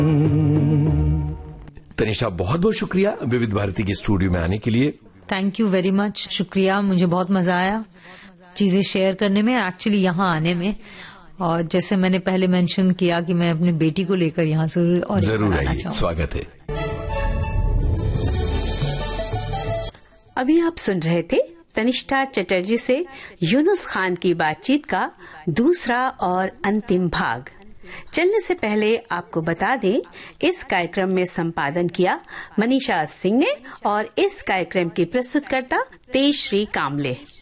तनिषा, बहुत बहुत शुक्रिया विविध भारती के स्टूडियो में आने के लिए। थैंक यू वेरी मच, शुक्रिया। मुझे बहुत मजा आया चीजें शेयर करने में, एक्चुअली यहाँ आने में। और जैसे मैंने पहले मेंशन किया कि मैं अपनी बेटी को लेकर यहाँ जरूर आइए, स्वागत है। अभी आप सुन रहे थे तनिष्ठा चटर्जी से यूनुस खान की बातचीत का दूसरा और अंतिम भाग। चलने से पहले आपको बता दें, इस कार्यक्रम में संपादन किया मनीषा सिंह ने और इस कार्यक्रम की प्रस्तुतकर्ता तेजश्री कामले।